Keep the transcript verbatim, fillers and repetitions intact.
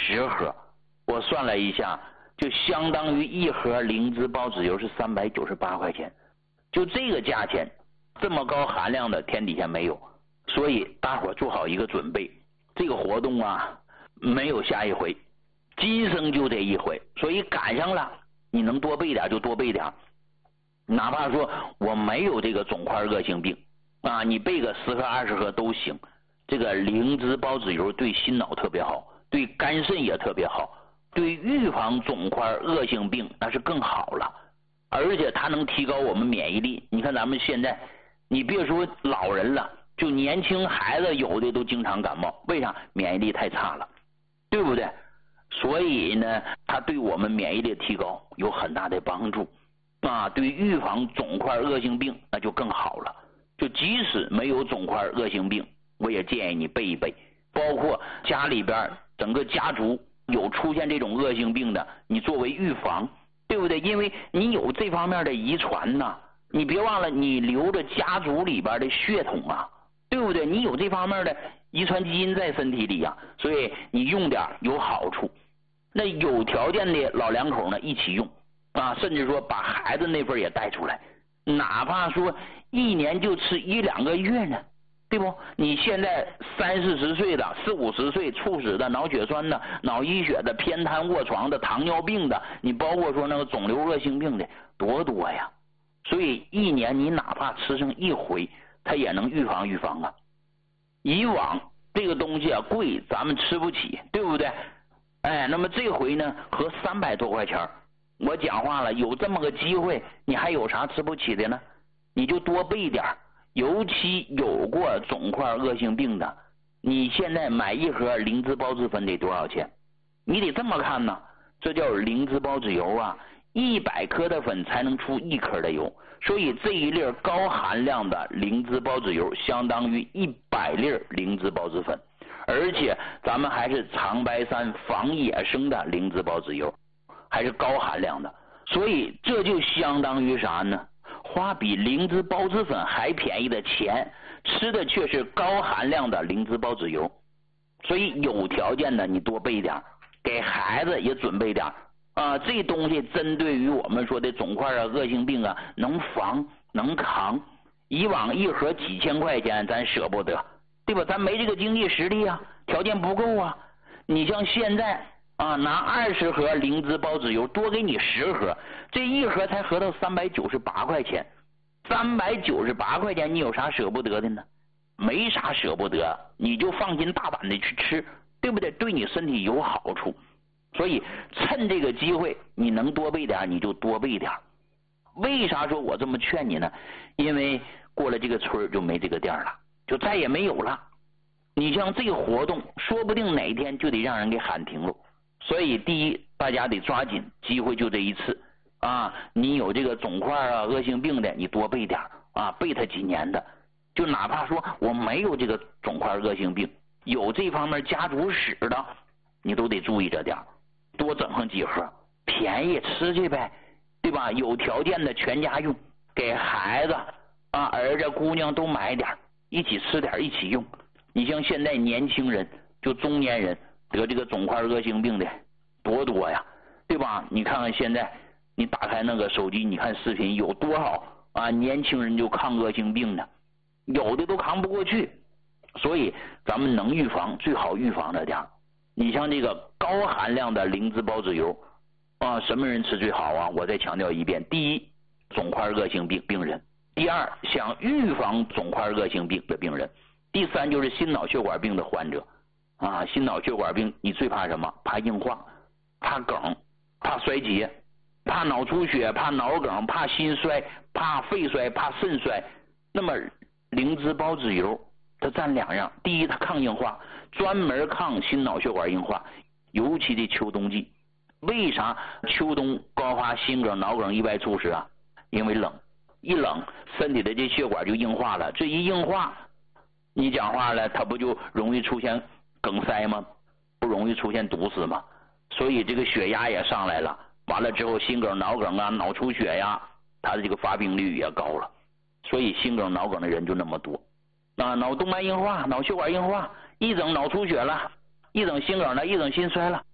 十盒，我算了一下，就相当于一盒灵芝孢子油是三百九十八块钱，就这个价钱，这么高含量的天底下没有，所以大伙做好一个准备，这个活动啊没有下一回，今生就这一回，所以赶上了，你能多备点就多备点，哪怕说我没有这个肿块恶性病啊，你备个十盒二十盒都行。这个灵芝孢子油对心脑特别好，对肝肾也特别好，对预防肿块恶性病那是更好了，而且它能提高我们免疫力。你看咱们现在，你别说老人了，就年轻孩子有的都经常感冒，为啥？免疫力太差了，对不对？所以呢，它对我们免疫力提高有很大的帮助啊，对预防肿块恶性病那就更好了。就即使没有肿块恶性病，我也建议你备一备，包括家里边整个家族有出现这种恶性病的，你作为预防，对不对？因为你有这方面的遗传呐，你别忘了你留着家族里边的血统啊，对不对？你有这方面的遗传基因在身体里啊，所以你用点有好处。那有条件的老两口呢一起用啊，甚至说把孩子那份也带出来，哪怕说一年就吃一两个月呢，对不？你现在三四十岁的、四五十岁猝死的、脑血栓的、脑溢血的、偏瘫卧床的、糖尿病的，你包括说那个肿瘤恶性病的多多呀。所以一年你哪怕吃上一回，它也能预防预防啊。以往这个东西啊贵，咱们吃不起，对不对？哎，那么这回呢，合三百多块钱，我讲话了，有这么个机会，你还有啥吃不起的呢？你就多备点，尤其有过肿块恶性病的，你现在买一盒灵芝孢子粉得多少钱？你得这么看呢，这叫灵芝孢子油啊，一百克的粉才能出一克的油，所以这一粒高含量的灵芝孢子油相当于一百粒灵芝孢子粉，而且咱们还是长白山仿野生的灵芝孢子油，还是高含量的，所以这就相当于啥呢？花比灵芝孢子粉还便宜的钱，吃的却是高含量的灵芝孢子油。所以有条件的你多备点，给孩子也准备点啊。这东西针对于我们说的肿块啊、恶性病啊，能防能扛。以往一盒几千块钱咱舍不得，对吧？咱没这个经济实力啊，条件不够啊。你像现在啊，拿二十盒灵芝孢子油多给你十盒，这一盒才合到三百九十八块钱。三百九十八块钱，你有啥舍不得的呢？没啥舍不得，你就放心大胆的去吃，对不对？对你身体有好处。所以趁这个机会，你能多备点你就多备点。为啥说我这么劝你呢？因为过了这个村就没这个店了，就再也没有了。你像这个活动，说不定哪天就得让人给喊停了。所以第一，大家得抓紧机会，就这一次啊！你有这个肿块啊、恶性病的，你多备点啊，备它几年的。就哪怕说我没有这个肿块恶性病，有这方面家族史的，你都得注意着点，多整上几盒，便宜吃去呗，对吧？有条件的全家用，给孩子啊、儿子、姑娘都买点，一起吃点，一起用。你像现在年轻人，就中年人得这个肿块恶性病的多多呀，对吧？你看看现在，你打开那个手机，你看视频有多少啊？年轻人就抗恶性病的，有的都扛不过去。所以咱们能预防，最好预防着点。你像这个高含量的灵芝孢子油啊，什么人吃最好啊？我再强调一遍：第一，肿块恶性病病人；第二，想预防肿块恶性病的病人；第三，就是心脑血管病的患者。啊，心脑血管病你最怕什么？怕硬化，怕梗，怕衰竭，怕脑出血，怕脑梗，怕心衰，怕肺衰，怕肾衰。那么灵芝孢子油它占两样，第一它抗硬化，专门抗心脑血管硬化，尤其的秋冬季。为啥秋冬高发心梗、脑梗意外猝死啊？因为冷，一冷身体的这血管就硬化了，这一硬化你讲话了，它不就容易出现梗塞吗？不容易出现堵死吗？所以这个血压也上来了，完了之后心梗、脑梗啊、脑出血呀，它的这个发病率也高了，所以心梗、脑梗的人就那么多。啊，脑动脉硬化、脑血管硬化，一整脑出血了，一整心梗了，一整心衰了。